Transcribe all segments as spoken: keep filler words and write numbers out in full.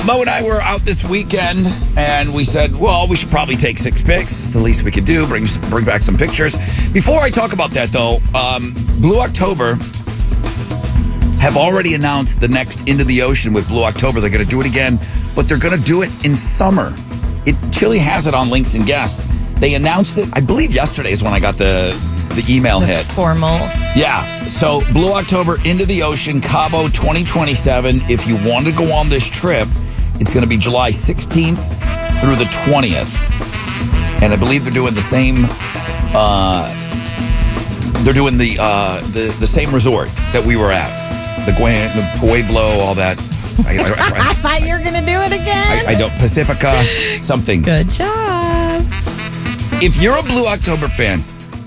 Mo and I were out this weekend, and we said, well, we should probably take six pics. The least we could do, bring bring back some pictures. Before I talk about that, though, um, Blue October have already announced the next Into the Ocean with Blue October. They're going to do it again, but they're going to do it in summer. It Chili has it on Links and Guests. They announced it, I believe yesterday is when I got the, the email the hit. Formal. Yeah. So Blue October, Into the Ocean, Cabo twenty twenty-seven. If you want to go on this trip, it's going to be July sixteenth through the twentieth. And I believe they're doing the same... Uh, they're doing the, uh, the the same resort that we were at. The Guan, the Pueblo, all that. I, I, I, I thought you were going to do it again. I, I don't. Pacifica, something. Good job. If you're a Blue October fan,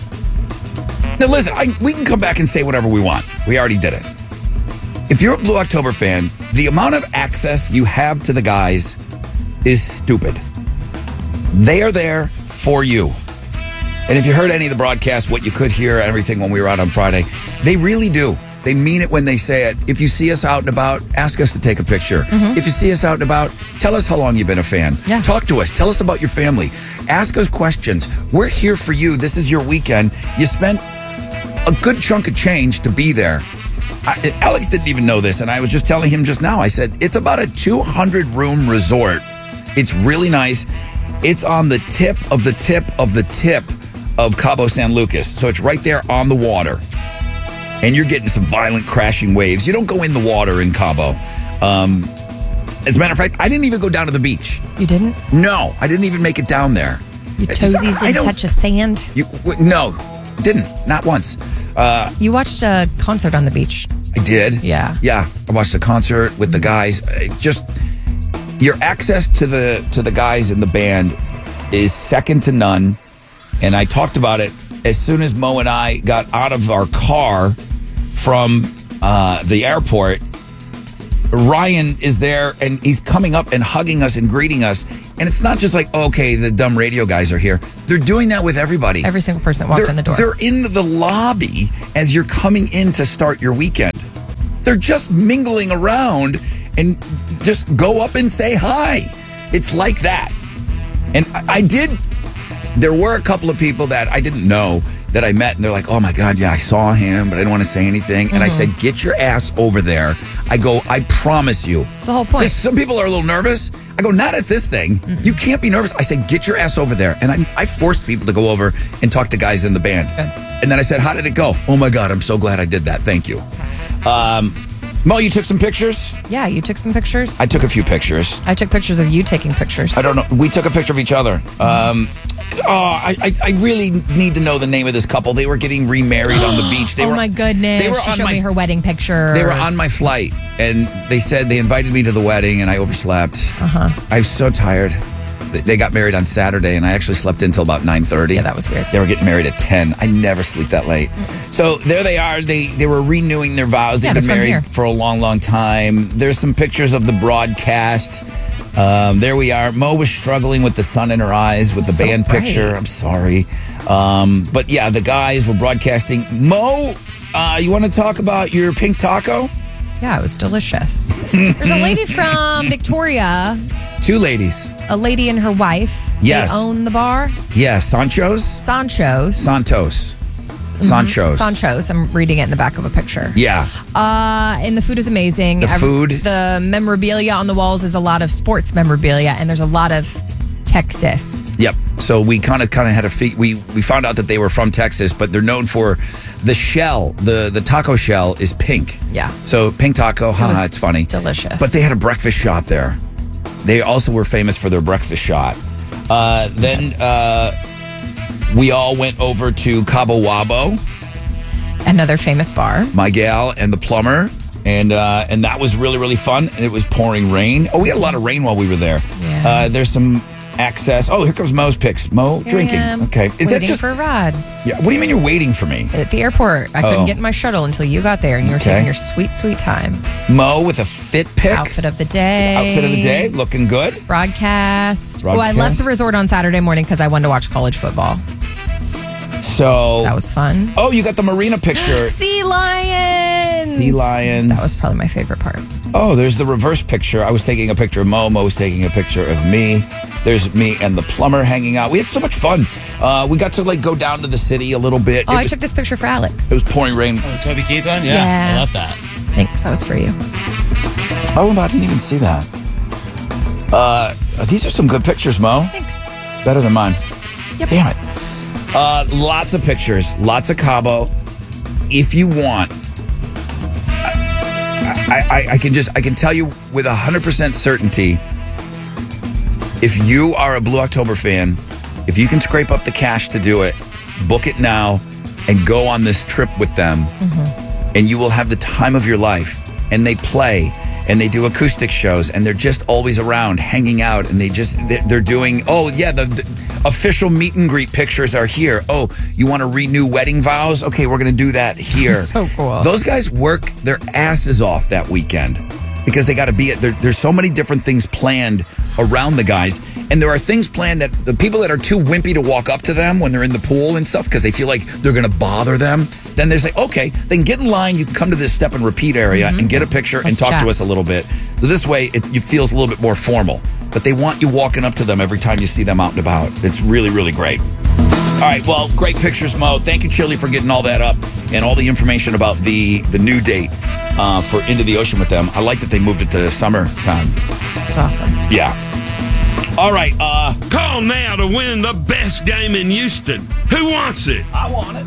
now listen, I, we can come back and say whatever we want. We already did it. If you're a Blue October fan, the amount of access you have to the guys is stupid. They are there for you. And if you heard any of the broadcast, what you could hear, everything when we were out on Friday, they really do. They mean it when they say it. If you see us out and about, ask us to take a picture. Mm-hmm. If you see us out and about, tell us how long you've been a fan. Yeah. Talk to us. Tell us about your family. Ask us questions. We're here for you. This is your weekend. You spent a good chunk of change to be there. I, Alex didn't even know this, and I was just telling him just now. I said, it's about a two hundred room resort. It's really nice. It's on the tip of the tip of the tip of Cabo San Lucas. So it's right there on the water. And you're getting some violent crashing waves. You don't go in the water in Cabo. Um, as a matter of fact, I didn't even go down to the beach. You didn't? No, I didn't even make it down there. Your toesies didn't touch a sand? You, no, didn't. Not once. Uh, you watched a concert on the beach. I did. Yeah. Yeah. I watched the concert with the guys. Just your access to the to the guys in the band is second to none. And I talked about it as soon as Mo and I got out of our car from uh, the airport. Ryan is there, and he's coming up and hugging us and greeting us. And it's not just like, okay, the dumb radio guys are here. They're doing that with everybody. Every single person that walked they're, in the door. They're in the lobby as you're coming in to start your weekend. They're just mingling around and just go up and say hi. It's like that. And I, I did... There were a couple of people that I didn't know that I met, and they're like, oh, my God, yeah, I saw him, but I didn't want to say anything. And mm-hmm. I said, get your ass over there. I go, I promise you. That's the whole point. Some people are a little nervous. I go, not at this thing. Mm-hmm. You can't be nervous. I said, get your ass over there. And I, I forced people to go over and talk to guys in the band. Good. And then I said, how did it go? Oh, my God, I'm so glad I did that. Thank you. Um, Mo, you took some pictures? Yeah, you took some pictures? I took a few pictures. I took pictures of you taking pictures. I don't know. We took a picture of each other. Um, oh, I, I, I really need to know the name of this couple. They were getting remarried on the beach. They oh, were, my goodness. They were she on showed my, me her wedding picture. They were on my flight, and they said they invited me to the wedding, and I overslept. Uh-huh. I was so tired. They got married on Saturday, and I actually slept until about nine thirty. Yeah, that was weird. They were getting married at ten. I never sleep that late. Mm-hmm. So there they are. They they were renewing their vows. They've yeah, been married here. for a long, long time. There's some pictures of the broadcast. Um, there we are. Mo was struggling with the sun in her eyes with the so band bright. picture. I'm sorry. Um, but yeah, the guys were broadcasting. Mo, uh, you want to talk about your pink taco? Yeah, it was delicious. There's a lady from Victoria. Two ladies. A lady and her wife. Yes. They own the bar. Yeah, Sancho's? Sancho's. Santos. Mm-hmm. Sancho's. Sancho's. I'm reading it in the back of a picture. Yeah. Uh, and the food is amazing. The food. The memorabilia on the walls is a lot of sports memorabilia, and there's a lot of Texas. Yep. So we kind of kind of had a fe- we we found out that they were from Texas, but they're known for the shell. The the taco shell is pink. Yeah. So pink taco, haha, it it's funny. Delicious. But they had a breakfast shot there. They also were famous for their breakfast shot. Uh, then uh, we all went over to Cabo Wabo. Another famous bar. My gal and the plumber. And uh, and that was really, really fun. And it was pouring rain. Oh, we had a lot of rain while we were there. Yeah. Uh, there's some access. Oh, here comes Mo's picks. Mo Here drinking. I am, Okay. Is waiting that just for a ride. Yeah. What do you mean you're waiting for me? At the airport. I couldn't Oh. get in my shuttle until you got there, and you were Okay. taking your sweet, sweet time. Mo with a fit pick. Outfit of the day. Outfit of the day. Looking good. Broadcast. Oh, I Broadcast. left the resort on Saturday morning because I wanted to watch college football. So That was fun. Oh, you got the marina picture. Sea lions. Sea lions. That was probably my favorite part. Oh, there's the reverse picture. I was taking a picture of Mo. Mo was taking a picture of me. There's me and the plumber hanging out. We had so much fun. Uh, we got to like go down to the city a little bit. Oh, it I was, took this picture for Alex. It was pouring rain. Oh, Toby Keith one? Yeah, Yeah. I love that. Thanks. That was for you. Oh, I didn't even see that. Uh, these are some good pictures, Mo. Thanks. Better than mine. Yep. Damn it. Uh, lots of pictures, lots of Cabo. If you want, I, I, I can just I can tell you with a hundred percent certainty. If you are a Blue October fan, if you can scrape up the cash to do it, book it now and go on this trip with them, mm-hmm. and you will have the time of your life. And they play. And they do acoustic shows, and they're just always around, hanging out, and they just, they're doing, oh, yeah, the, the official meet and greet pictures are here. Oh, you want to renew wedding vows? Okay, we're going to do that here. So cool. Those guys work their asses off that weekend because they got to be at, there, there's so many different things planned around the guys, and there are things planned that the people that are too wimpy to walk up to them when they're in the pool and stuff because they feel like they're going to bother them, then they say, okay, then get in line, you can come to this step and repeat area mm-hmm. and get a picture Let's and talk chat. to us a little bit. So this way it, it feels a little bit more formal, but they want you walking up to them every time you see them out and about. It's really, really great. All right, well, great pictures, Mo. Thank you, Chili, for getting all that up and all the information about the, the new date uh, for Into the Ocean with them. I like that they moved it to summertime. It's awesome. Yeah. All right. Uh, Call now to win the best game in Houston. Who wants it? I want it.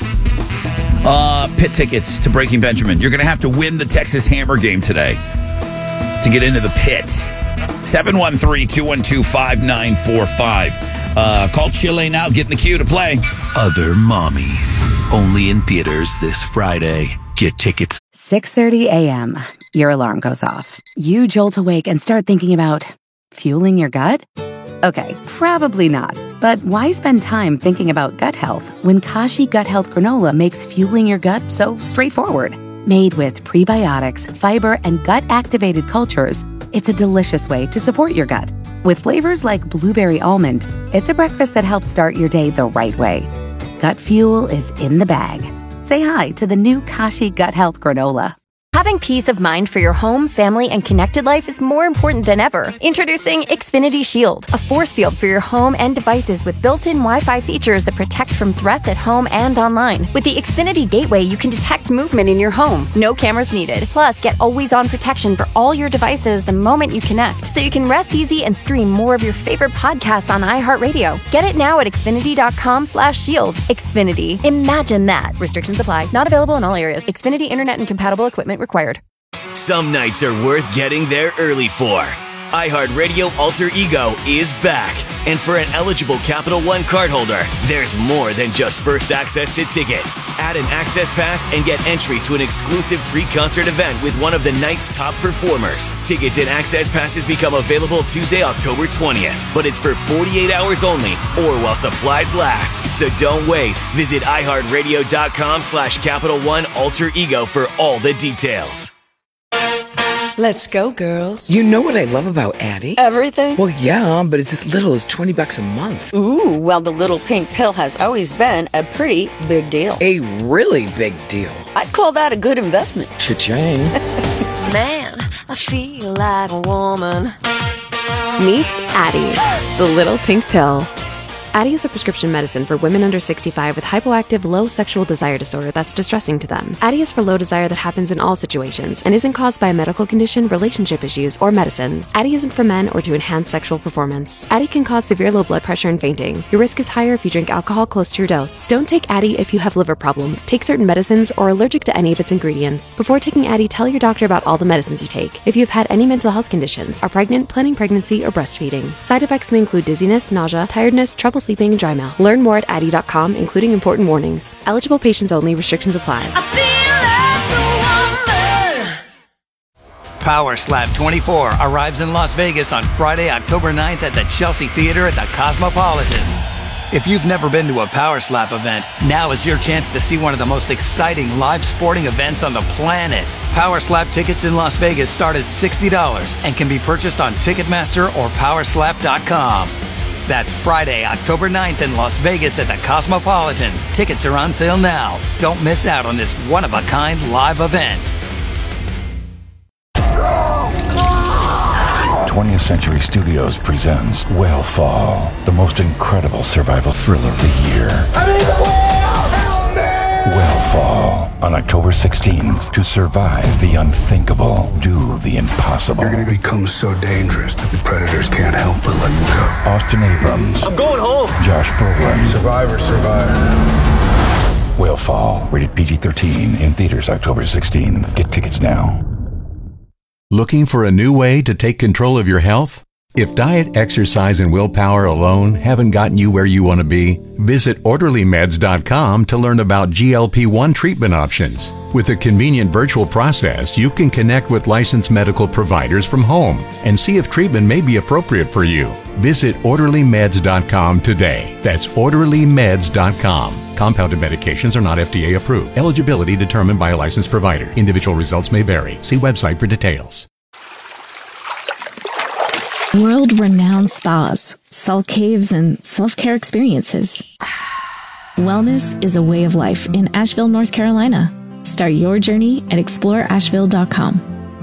Uh, pit tickets to Breaking Benjamin. You're going to have to win the Texas Hammer game today to get into the pit. seven one three, two one two, five nine four five. Uh, call Chile now. Get in the queue to play. Other Mommy. Only in theaters this Friday. Get tickets. six thirty a.m. Your alarm goes off. You jolt awake and start thinking about fueling your gut? Okay, probably not. But why spend time thinking about gut health when Kashi Gut Health Granola makes fueling your gut so straightforward? Made with prebiotics, fiber, and gut-activated cultures, it's a delicious way to support your gut. With flavors like blueberry almond, it's a breakfast that helps start your day the right way. Gut fuel is in the bag. Say hi to the new Kashi Gut Health Granola. Having peace of mind for your home, family, and connected life is more important than ever. Introducing Xfinity Shield, a force field for your home and devices with built-in Wi-Fi features that protect from threats at home and online. With the Xfinity Gateway, you can detect movement in your home. No cameras needed. Plus, get always-on protection for all your devices the moment you connect, so you can rest easy and stream more of your favorite podcasts on iHeartRadio. Get it now at Xfinity.com slash shield. Xfinity. Imagine that. Restrictions apply. Not available in all areas. Xfinity Internet and compatible equipment required. Some nights are worth getting there early for. iHeartRadio Alter Ego is back. And for an eligible Capital One cardholder, there's more than just first access to tickets. Add an access pass and get entry to an exclusive pre-concert event with one of the night's top performers. Tickets and access passes become available Tuesday, October twentieth. But it's for forty-eight hours only or while supplies last. So don't wait. Visit iHeartRadio.com slash Capital One Alter Ego for all the details. Let's go, girls. You know what I love about Addie? Everything? Well, yeah, but it's as little as twenty bucks a month. Ooh, well, the little pink pill has always been a pretty big deal. A really big deal. I'd call that a good investment. Cha-ching. Man, I feel like a woman. Meet Addie, the little pink pill. Addie is a prescription medicine for women under sixty-five with hypoactive low sexual desire disorder that's distressing to them. Addie is for low desire that happens in all situations and isn't caused by a medical condition, relationship issues, or medicines. Addie isn't for men or to enhance sexual performance. Addie can cause severe low blood pressure and fainting. Your risk is higher if you drink alcohol close to your dose. Don't take Addie if you have liver problems, take certain medicines, or are allergic to any of its ingredients. Before taking Addie, tell your doctor about all the medicines you take. If you've had any mental health conditions, are pregnant, planning pregnancy, or breastfeeding. Side effects may include dizziness, nausea, tiredness, trouble sleeping, and dry mouth. Learn more at Addie dot com, including important warnings. Eligible patients only. Restrictions apply. Power Slap twenty-four arrives in Las Vegas on Friday, October ninth at the Chelsea Theater at the Cosmopolitan. If you've never been to a Power Slap event, now is your chance to see one of the most exciting live sporting events on the planet. Power Slap tickets in Las Vegas start at sixty dollars and can be purchased on Ticketmaster or power slap dot com. That's Friday, October ninth in Las Vegas at the Cosmopolitan. Tickets are on sale now. Don't miss out on this one-of-a-kind live event. twentieth Century Studios presents Whale-Fall, the most incredible survival thriller of the year. I mean, help me! Whale-Fall, on October sixteenth. To survive the unthinkable, do the impossible. You're going to become so dangerous that the predators can't help but let you go. Austin Abrams. I'm going home. Josh Brolin. Survivor, survivor. Whale-Fall, rated P G thirteen, in theaters October sixteenth. Get tickets now. Looking for a new way to take control of your health? If diet, exercise, and willpower alone haven't gotten you where you want to be, visit orderly meds dot com to learn about G L P one treatment options. With a convenient virtual process, you can connect with licensed medical providers from home and see if treatment may be appropriate for you. Visit orderly meds dot com today. That's orderly meds dot com. Compounded medications are not F D A approved. Eligibility determined by a licensed provider. Individual results may vary. See website for details. World-renowned spas, salt caves, and self-care experiences. Wellness is a way of life in Asheville, North Carolina. Start your journey at explore asheville dot com.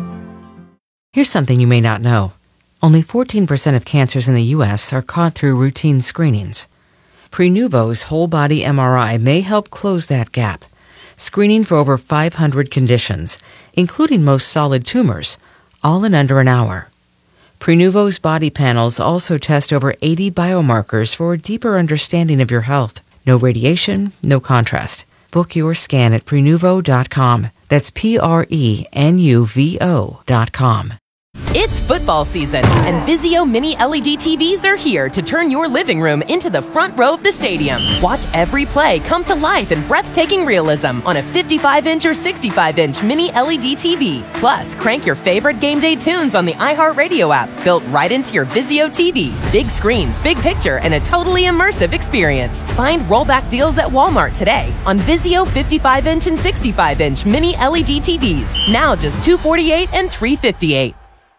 Here's something you may not know. Only fourteen percent of cancers in the U S are caught through routine screenings. Prenuvo's whole-body M R I may help close that gap, screening for over five hundred conditions, including most solid tumors, all in under an hour. Prenuvo's body panels also test over eighty biomarkers for a deeper understanding of your health. No radiation, no contrast. Book your scan at prenuvo dot com. That's P R E N U V O dot com. It's football season, and Vizio Mini L E D T Vs are here to turn your living room into the front row of the stadium. Watch every play come to life in breathtaking realism on a fifty-five inch or sixty-five inch Mini L E D T V. Plus, crank your favorite game day tunes on the iHeartRadio app, built right into your Vizio T V. Big screens, big picture, and a totally immersive experience. Find rollback deals at Walmart today on Vizio fifty-five inch and sixty-five inch Mini L E D T Vs. Now just two hundred forty-eight dollars and three hundred fifty-eight dollars.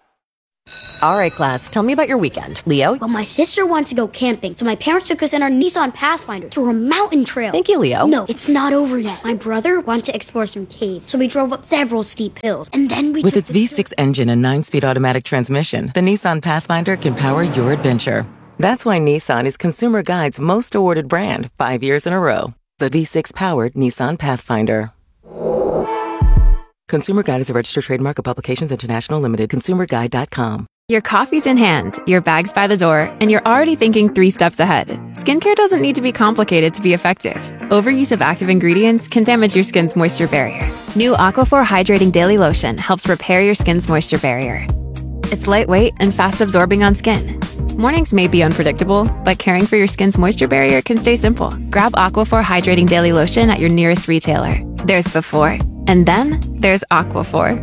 All right, class, tell me about your weekend. Leo? Well, my sister wanted to go camping, so my parents took us in our Nissan Pathfinder to a mountain trail. Thank you, Leo. No, it's not over yet. My brother wanted to explore some caves, so we drove up several steep hills, and then we With took its V six engine and nine-speed automatic transmission, the Nissan Pathfinder can power your adventure. That's why Nissan is Consumer Guide's most awarded brand five years in a row. The V six-powered Nissan Pathfinder. Consumer Guide is a registered trademark of Publications International Limited. consumer guide dot com. Your coffee's in hand, your bag's by the door, and you're already thinking three steps ahead. Skincare doesn't need to be complicated to be effective. Overuse of active ingredients can damage your skin's moisture barrier. New Aquaphor Hydrating Daily Lotion helps repair your skin's moisture barrier. It's lightweight and fast absorbing on skin. Mornings may be unpredictable, but caring for your skin's moisture barrier can stay simple. Grab Aquaphor Hydrating Daily Lotion at your nearest retailer. There's before, and then there's Aquaphor.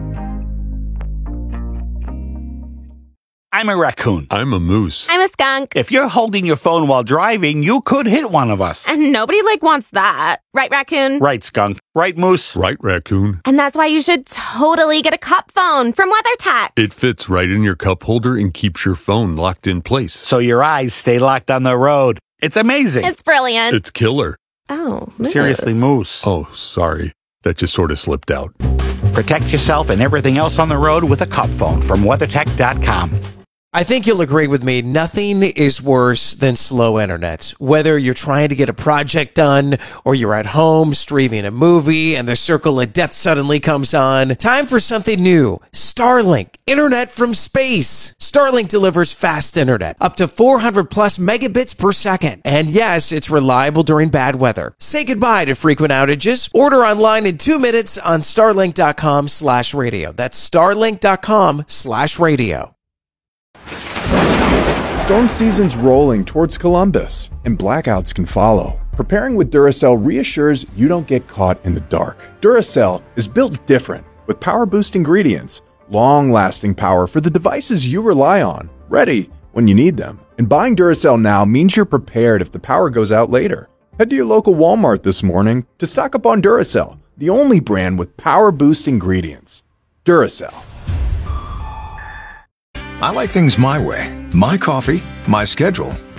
I'm a raccoon. I'm a moose. I'm a skunk. If you're holding your phone while driving, you could hit one of us. And nobody, like, wants that. Right, raccoon? Right, skunk. Right, moose? Right, raccoon. And that's why you should totally get a cup phone from WeatherTech. It fits right in your cup holder and keeps your phone locked in place. So your eyes stay locked on the road. It's amazing. It's brilliant. It's killer. Oh, moose. Seriously, moose. Oh, sorry. That just sort of slipped out. Protect yourself and everything else on the road with a cup phone from weathertech dot com. I think you'll agree with me. Nothing is worse than slow internet. Whether you're trying to get a project done or you're at home streaming a movie and the circle of death suddenly comes on. Time for something new. Starlink. Internet from space. Starlink delivers fast internet. Up to four hundred plus megabits per second. And yes, it's reliable during bad weather. Say goodbye to frequent outages. Order online in two minutes on starlink dot com slash radio. That's starlink dot com slash radio. Storm season's rolling towards Columbus, and blackouts can follow. Preparing with Duracell reassures you don't get caught in the dark. Duracell is built different, with power-boost ingredients, long-lasting power for the devices you rely on, ready when you need them. And buying Duracell now means you're prepared if the power goes out later. Head to your local Walmart this morning to stock up on Duracell, the only brand with power-boost ingredients. Duracell. I like things my way. My coffee, my schedule,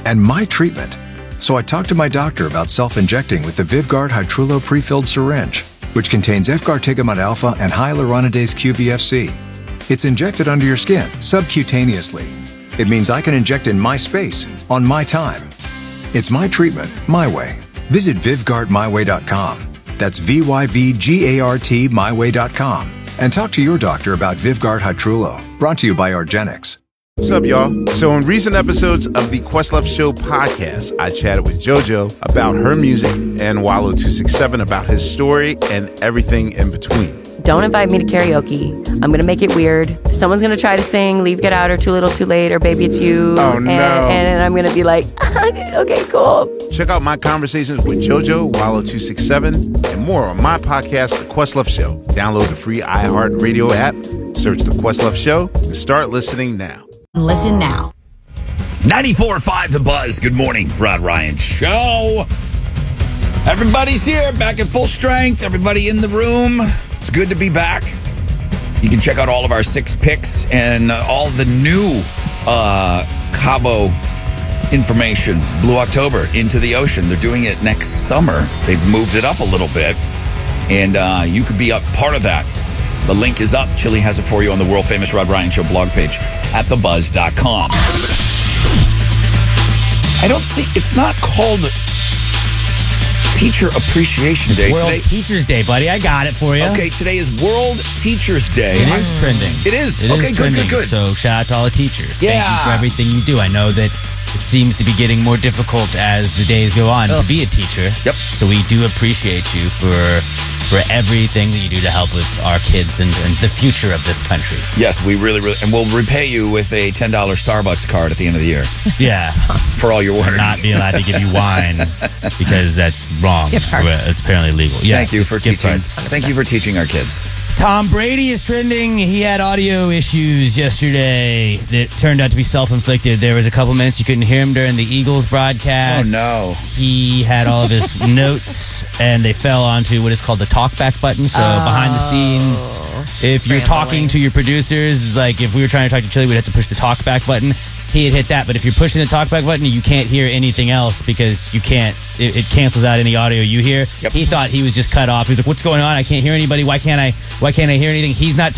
and my treatment. So I talked to my doctor about self-injecting with the VivGuard Hytrulo pre-filled syringe, which contains efgartigimod alpha and hyaluronidase Q V F C. It's injected under your skin, subcutaneously. It means I can inject in my space, on my time. It's my treatment, my way. Visit viv gard my way dot com. That's V Y V G A R T my way dot com. And talk to your doctor about VivGuard Hytrulo. Brought to you by argenx. What's up, y'all? So in recent episodes of the Questlove Show podcast, I chatted with JoJo about her music and Wallow two sixty-seven about his story and everything in between. Don't invite me to karaoke. I'm going to make it weird. Someone's going to try to sing Leave, Get Out, or Too Little, Too Late, or Baby It's You. Oh, and, no. And I'm going to be like, okay, cool. Check out my conversations with JoJo, Wallow two sixty-seven, and more on my podcast, The Questlove Show. Download the free iHeartRadio app, search The Questlove Show, and start listening now. Listen now. ninety-four point five The Buzz. Good morning, Rod Ryan Show. Everybody's here, back at full strength. Everybody in the room. It's good to be back. You can check out all of our six picks and uh, all the new uh, Cabo information. Blue October, Into the Ocean. They're doing it next summer. They've moved it up a little bit. And uh, you could be a part of that. The link is up. Chili has it for you on the world-famous Rod Ryan Show blog page at the buzz dot com. I don't see... It's not called Teacher Appreciation It's Day. World Today, Teachers Day, buddy. I got it for you. Okay, today is World Teachers Day. It is trending. It is? It Okay, is good, trending. good, good. So shout out to all the teachers. Yeah. Thank you for everything you do. I know that it seems to be getting more difficult as the days go on Ugh. to be a teacher. Yep. So we do appreciate you for for everything that you do to help with our kids and, and the future of this country. Yes, we really, really... And we'll repay you with a ten dollars Starbucks card at the end of the year. Yeah. For all your work. Not be allowed to give you wine because that's wrong. Gift card. It's apparently illegal. Yeah, Thank you for gift teaching. cards. Thank you for teaching our kids. Tom Brady is trending. He had audio issues yesterday that turned out to be self-inflicted. There was a couple minutes you couldn't hear him during the Eagles broadcast. Oh, no. He had all of his notes, and they fell onto what is called the talkback button. So Oh. behind the scenes, if you're talking to your producers, it's like if we were trying to talk to Chili, we'd have to push the talkback button. He had hit that, but if you're pushing the talkback button, you can't hear anything else because you can't. It, it cancels out any audio you hear. Yep. He thought he was just cut off. He was like, "What's going on? I can't hear anybody. Why can't I? Why can't I hear anything?" He's not